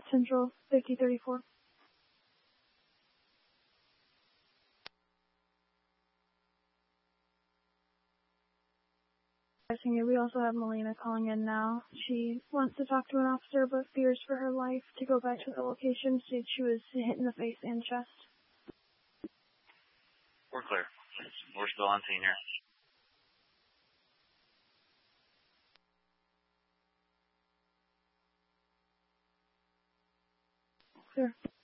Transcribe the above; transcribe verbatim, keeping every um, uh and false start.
Central, fifty thirty-four. We also have Melina calling in now. She wants to talk to an officer, but fears for her life. To go back to the location, states she was hit in the face and chest. We're clear. We're still on scene here. Sure.